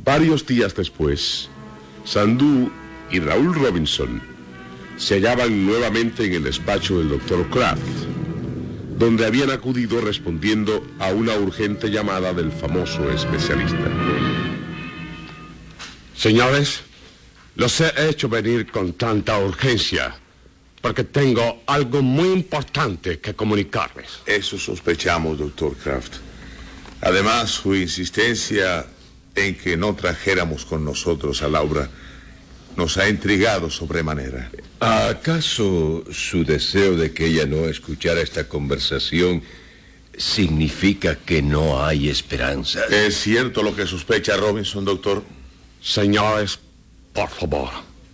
Varios días después, Sandú y Raúl Robinson se hallaban nuevamente en el despacho del Dr. Kraft, donde habían acudido respondiendo a una urgente llamada del famoso especialista. Señores, los he hecho venir con tanta urgencia porque tengo algo muy importante que comunicarles. Eso sospechamos, Dr. Kraft. Además, su insistencia en que no trajéramos con nosotros a Laura nos ha intrigado sobremanera. ¿Acaso su deseo de que ella no escuchara esta conversación significa que no hay esperanza? ¿Es cierto lo que sospecha Robinson, doctor? Señores, por favor.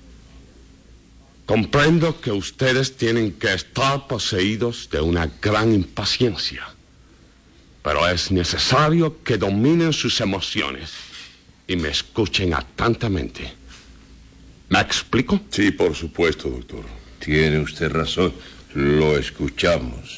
Comprendo que ustedes tienen que estar poseídos de una gran impaciencia, pero es necesario que dominen sus emociones y me escuchen atentamente. ¿Me explico? Sí, por supuesto, doctor. Tiene usted razón. Lo escuchamos.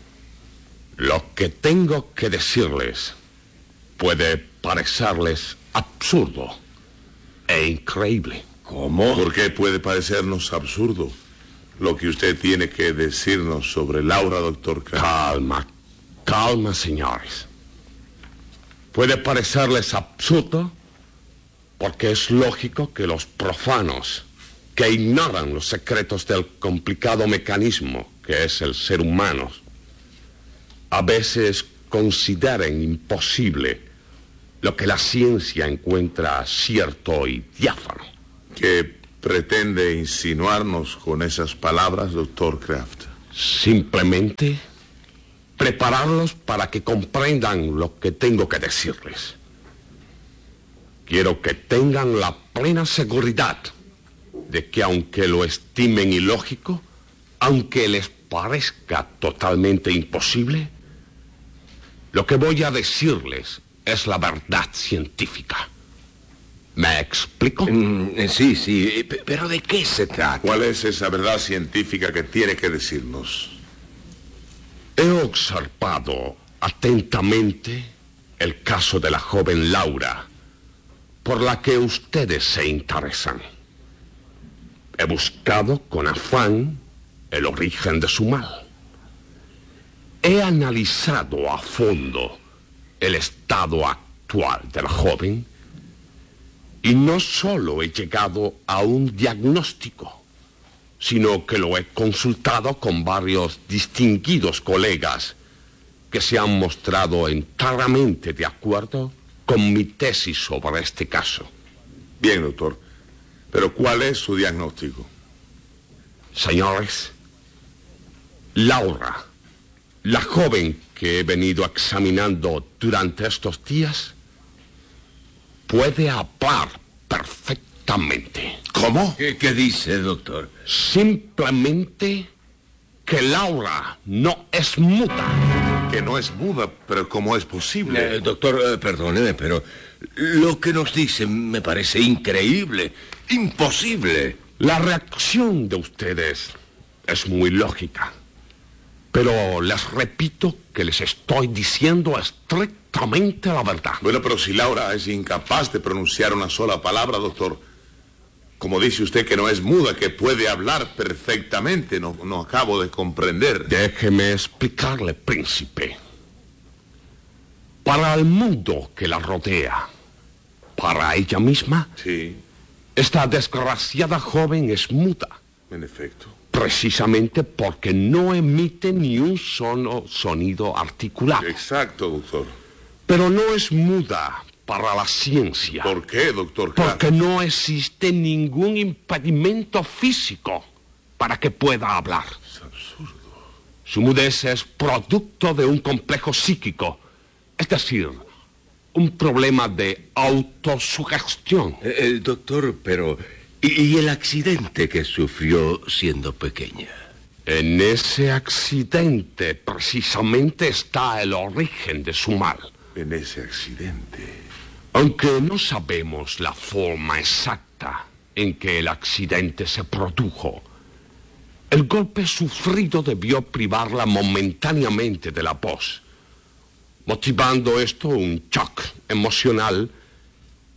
Lo que tengo que decirles puede parecerles absurdo e increíble. ¿Cómo? ¿Por qué puede parecernos absurdo lo que usted tiene que decirnos sobre Laura, doctor Kraft? Calma, señores. Puede parecerles absurdo porque es lógico que los profanos, que ignoran los secretos del complicado mecanismo que es el ser humano, a veces consideren imposible lo que la ciencia encuentra cierto y diáfano. ¿Qué pretende insinuarnos con esas palabras, doctor Kraft? Simplemente prepararlos para que comprendan lo que tengo que decirles. Quiero que tengan la plena seguridad de que aunque lo estimen ilógico, aunque les parezca totalmente imposible, lo que voy a decirles es la verdad científica. ¿Me explico? Sí, pero ¿de qué se trata? ¿Cuál es esa verdad científica que tiene que decirnos? He observado atentamente el caso de la joven Laura, por la que ustedes se interesan. He buscado con afán el origen de su mal. He analizado a fondo el estado actual de la joven y no solo he llegado a un diagnóstico, sino que lo he consultado con varios distinguidos colegas que se han mostrado enteramente de acuerdo con mi tesis sobre este caso. Bien, doctor. Pero ¿cuál es su diagnóstico? Señores, Laura, la joven que he venido examinando durante estos días, puede hablar perfectamente. ¿Cómo? ¿Qué dice, doctor? Simplemente que Laura no es muda. Que no es muda, pero ¿cómo es posible? Doctor, perdóneme, pero lo que nos dice me parece increíble, imposible. La reacción de ustedes es muy lógica, pero les repito que les estoy diciendo estrictamente la verdad. Bueno, pero si Laura es incapaz de pronunciar una sola palabra, doctor, como dice usted que no es muda, que puede hablar perfectamente, no acabo de comprender. Déjeme explicarle, príncipe. Para el mundo que la rodea, para ella misma, Sí, esta desgraciada joven es muda. en efecto. Precisamente porque no emite ni un solo sonido articulado. Exacto, doctor. Pero no es muda para la ciencia. ¿Por qué, doctor Kraft? Porque no existe ningún impedimento físico para que pueda hablar. Es absurdo. Su mudez es producto de un complejo psíquico, es decir, un problema de autosugestión. Doctor, pero ¿y el accidente que sufrió siendo pequeña? En ese accidente precisamente está el origen de su mal. En ese accidente. Aunque no sabemos la forma exacta en que el accidente se produjo, el golpe sufrido debió privarla momentáneamente de la voz, motivando esto un shock emocional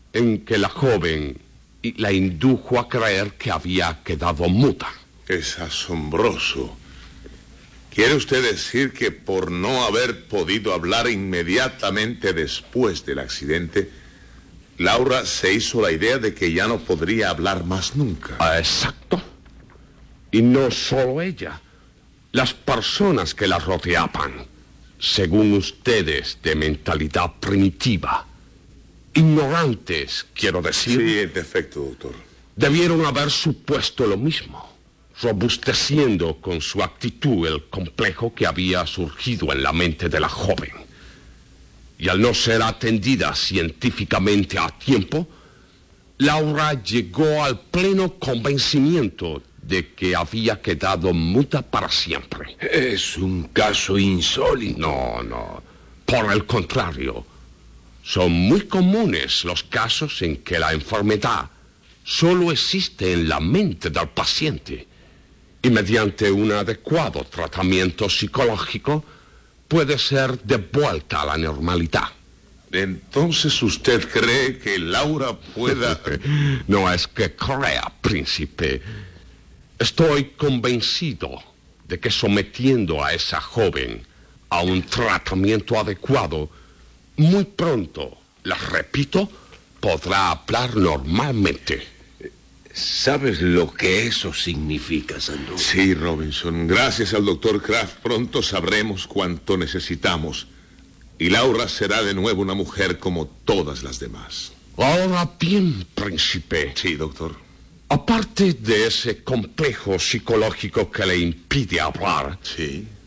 en que la joven la indujo a creer que había quedado muda. Es asombroso. ¿Quiere usted decir que por no haber podido hablar inmediatamente después del accidente, Laura se hizo la idea de que ya no podría hablar más nunca? Exacto. Y no solo ella. Las personas que la rodeaban, según ustedes, de mentalidad primitiva, ignorantes, quiero decir. Sí, en efecto, doctor. Debieron haber supuesto lo mismo, robusteciendo con su actitud el complejo que había surgido en la mente de la joven. Y al no ser atendida científicamente a tiempo, Laura llegó al pleno convencimiento de que había quedado muda para siempre. Es un caso insólito. No. Por el contrario, son muy comunes los casos en que la enfermedad solo existe en la mente del paciente y mediante un adecuado tratamiento psicológico puede ser devuelta a la normalidad. Entonces, ¿usted cree que Laura pueda...? No es que crea, príncipe. Estoy convencido de que sometiendo a esa joven a un tratamiento adecuado, muy pronto, les repito, podrá hablar normalmente. ¿Sabes lo que eso significa, Sandu? Sí, Robinson. Gracias al doctor Kraft pronto sabremos cuánto necesitamos. Y Laura será de nuevo una mujer como todas las demás. Ahora bien, príncipe. Sí, doctor. Aparte de ese complejo psicológico que le impide hablar, Sí.